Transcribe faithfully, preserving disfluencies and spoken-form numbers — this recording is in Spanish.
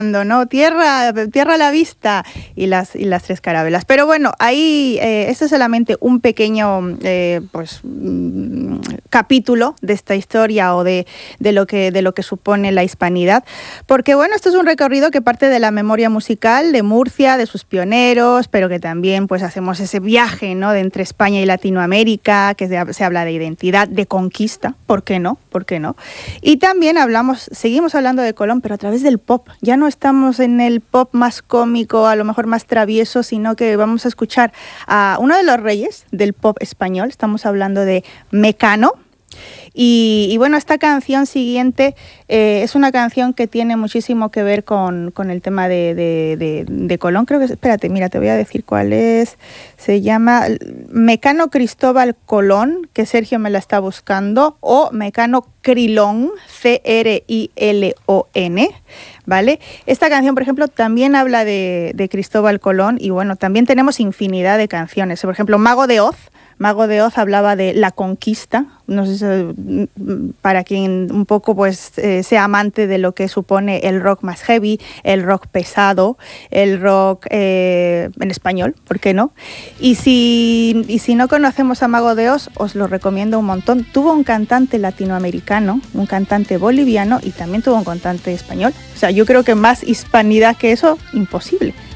¿no? Tierra, tierra a la vista y las, y las tres carabelas. Pero bueno, ahí eh, este es solamente un pequeño eh, pues, mm, capítulo de esta historia o de, de, lo que, de lo que supone la hispanidad. Porque bueno, esto es un recorrido que parte de la memoria musical de Murcia, de sus pioneros, pero que también pues hacemos ese viaje, ¿no? De entre España y Latinoamérica, que se, se habla de identidad, de conquista, ¿por qué no? ¿Por qué no? Y también hablamos, seguimos hablando de Colón, pero a través del pop. Ya no estamos en el pop más cómico, a lo mejor más travieso, sino que vamos a escuchar a uno de los reyes del pop español. Estamos hablando de Mecano. Y, y bueno, esta canción siguiente eh, es una canción que tiene muchísimo que ver con, con el tema de, de, de, de Colón. Creo que, espérate, mira, te voy a decir cuál es. Se llama Mecano Cristóbal Colón, que Sergio me la está buscando, o Mecano Crilón, C R I L O N, ¿vale? Esta canción, por ejemplo, también habla de, de Cristóbal Colón y bueno, también tenemos infinidad de canciones. Por ejemplo, Mago de Oz. Mago de Oz hablaba de la conquista, no sé si, para quien un poco pues eh, sea amante de lo que supone el rock más heavy, el rock pesado, el rock eh, en español, ¿por qué no? Y si, y si no conocemos a Mago de Oz, os lo recomiendo un montón. Tuvo un cantante latinoamericano, un cantante boliviano y también tuvo un cantante español. O sea, yo creo que más hispanidad que eso, imposible.